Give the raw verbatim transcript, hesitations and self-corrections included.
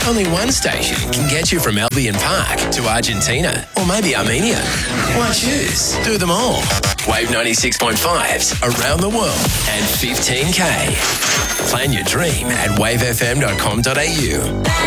Only one station can get you from Albion Park to Argentina or maybe Armenia. Why choose? Do them all. Wave ninety-six point fives around the world and fifteen K. Plan your dream at wave f m dot com dot a u.